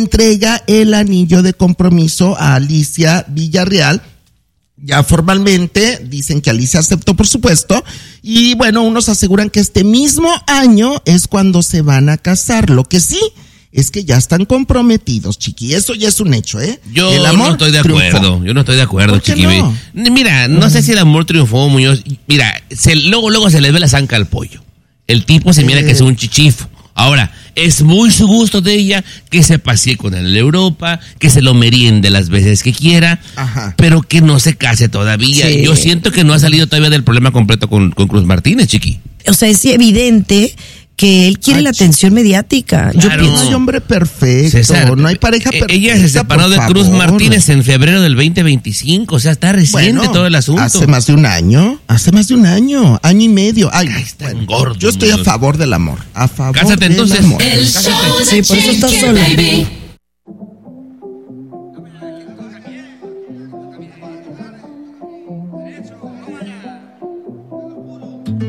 entrega el anillo de compromiso a Alicia Villarreal. Ya formalmente dicen que Alicia aceptó, por supuesto, y bueno, unos aseguran que este mismo año es cuando se van a casar. Lo que sí es que ya están comprometidos, Chiqui. Eso ya es un hecho, ¿eh? Yo el amor no estoy de acuerdo. Yo no estoy de acuerdo, ¿Por qué Chiqui. no? Mira, no sé si el amor triunfó, Muñoz. Mira, luego se le ve la zanca al pollo. El tipo se mira que es un chichifo. Ahora, es muy su gusto de ella que se pasee con él en Europa, que se lo meriende las veces que quiera, pero que no se case todavía. Sí. Yo siento que no ha salido todavía del problema completo con Cruz Martínez, Chiqui. O sea, es evidente que él quiere la atención mediática. Claro. Yo pienso. No hay hombre perfecto, César, no hay pareja perfecta. Ella se separó de Cruz Martínez en febrero del 2025, o sea, está reciente todo el asunto. Hace más de un año, año y medio. Ay, está gordo. Yo estoy a favor del amor, a favor Cásate del entonces. amor. Sí, por eso estás sola.